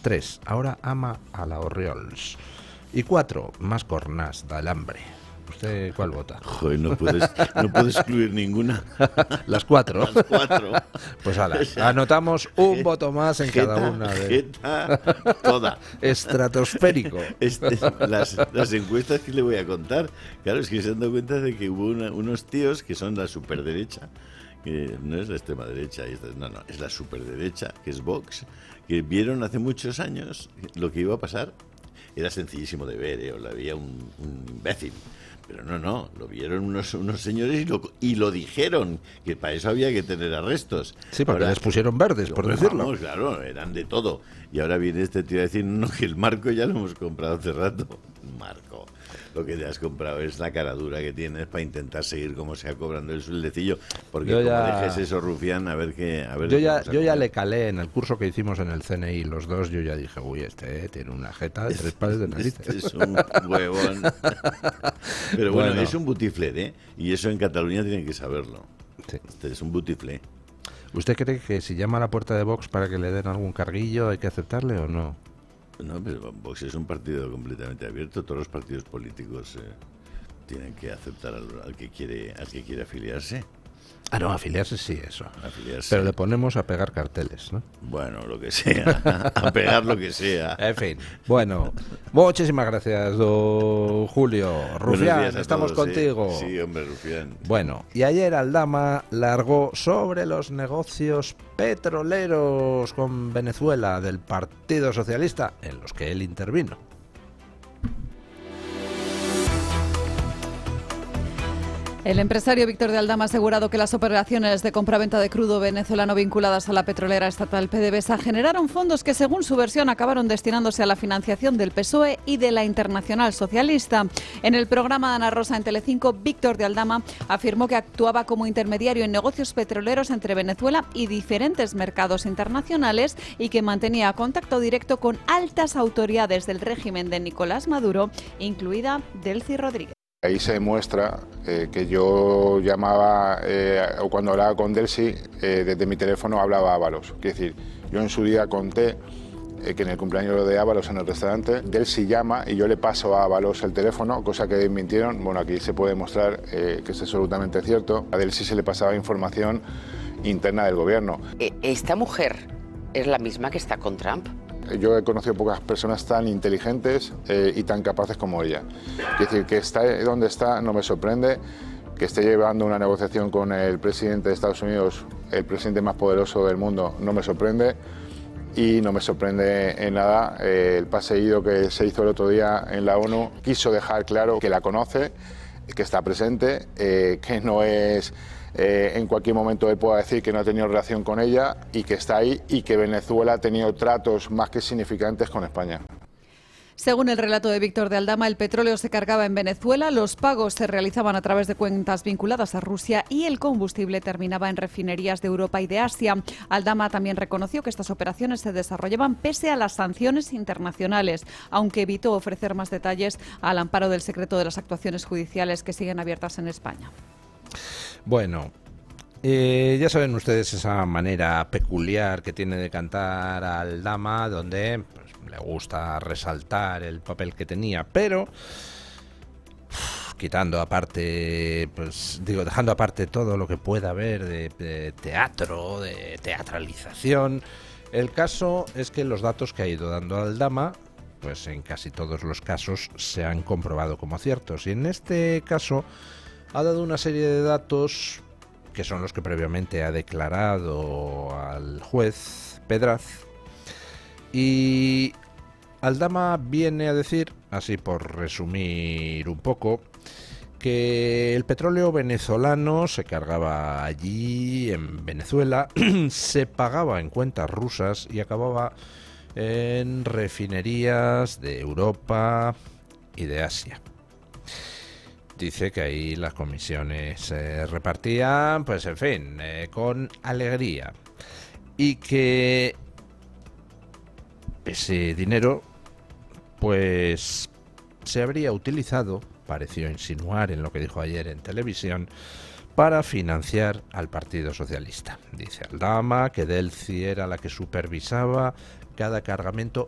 3. Ahora ama a la Orriols. Y 4. Más cornás da el hambre. ¿Usted cuál vota? Joder, no puedes excluir ninguna. Las 4. Las 4. Pues ala, anotamos un voto más en cada una de... Toda. Estratosférico. Las encuestas que le voy a contar. Claro, es que se han dado cuenta de que hubo unos tíos que son la superderecha, que no es la extrema derecha, no, es la superderecha, que es Vox, que vieron hace muchos años lo que iba a pasar. Era sencillísimo de ver, o lo había un imbécil. Pero no, lo vieron unos señores y lo dijeron, que para eso había que tener arrestos. Sí, porque les pusieron verdes, por decirlo. Vamos, claro, eran de todo. Y ahora viene este tío a decir, no, que el marco ya lo hemos comprado hace rato. Marco, lo que te has comprado es la cara dura que tienes para intentar seguir como sea cobrando el sueldecillo, porque como dejes eso, rufián, a ver qué... Yo ya le calé en el curso que hicimos en el CNI, los dos, yo ya dije, uy, este tiene una jeta de 3 pares de narices. Este es un huevón. Pero bueno, es un butifler, ¿eh? Y eso en Cataluña tienen que saberlo. Sí. Este es un butifler. ¿Usted cree que si llama a la puerta de Vox para que le den algún carguillo hay que aceptarle o no? No, pero Vox es un partido completamente abierto. Todos los partidos políticos tienen que aceptar al que quiere afiliarse. Ah, no, afiliarse sí, eso. Afiliarse. Pero le ponemos a pegar carteles, ¿no? Bueno, lo que sea. A pegar lo que sea. En fin. Bueno, muchísimas gracias, don Julio. Rufián, estamos contigo. Sí, hombre, Rufián. Bueno, y ayer Aldama largó sobre los negocios petroleros con Venezuela del Partido Socialista, en los que él intervino. El empresario Víctor de Aldama ha asegurado que las operaciones de compraventa de crudo venezolano vinculadas a la petrolera estatal PDVSA generaron fondos que, según su versión, acabaron destinándose a la financiación del PSOE y de la Internacional Socialista. En el programa de Ana Rosa en Telecinco, Víctor de Aldama afirmó que actuaba como intermediario en negocios petroleros entre Venezuela y diferentes mercados internacionales y que mantenía contacto directo con altas autoridades del régimen de Nicolás Maduro, incluida Delcy Rodríguez. Ahí se demuestra que yo llamaba, o cuando hablaba con Delcy, desde mi teléfono hablaba a Ábalos. Es decir, yo en su día conté que en el cumpleaños de Ábalos en el restaurante, Delcy llama y yo le paso a Ábalos el teléfono, cosa que desmintieron. Bueno, aquí se puede demostrar que es absolutamente cierto. A Delcy se le pasaba información interna del gobierno. ¿Esta mujer es la misma que está con Trump? Yo he conocido pocas personas tan inteligentes y tan capaces como ella. Es decir, que está donde está no me sorprende, que esté llevando una negociación con el presidente de Estados Unidos, el presidente más poderoso del mundo, no me sorprende. Y no me sorprende en nada el paseído que se hizo el otro día en la ONU. Quiso dejar claro que la conoce, que está presente, que no es... en cualquier momento él pueda decir que no ha tenido relación con ella y que está ahí y que Venezuela ha tenido tratos más que significantes con España. Según el relato de Víctor de Aldama, el petróleo se cargaba en Venezuela, los pagos se realizaban a través de cuentas vinculadas a Rusia y el combustible terminaba en refinerías de Europa y de Asia. Aldama también reconoció que estas operaciones se desarrollaban pese a las sanciones internacionales, aunque evitó ofrecer más detalles al amparo del secreto de las actuaciones judiciales que siguen abiertas en España. Bueno, ya saben ustedes esa manera peculiar que tiene de cantar Aldama, donde pues, le gusta resaltar el papel que tenía, pero quitando aparte, pues digo, dejando aparte todo lo que pueda haber de teatro, de teatralización, el caso es que los datos que ha ido dando Aldama, pues en casi todos los casos se han comprobado como ciertos, y en este caso ha dado una serie de datos que son los que previamente ha declarado al juez Pedraz, y Aldama viene a decir, así por resumir un poco, que el petróleo venezolano se cargaba allí en Venezuela, se pagaba en cuentas rusas y acababa en refinerías de Europa y de Asia. Dice que ahí las comisiones se repartían, pues en fin, con alegría. Y que ese dinero, pues, se habría utilizado, pareció insinuar en lo que dijo ayer en televisión, para financiar al Partido Socialista. Dice Aldama que Delcy era la que supervisaba cada cargamento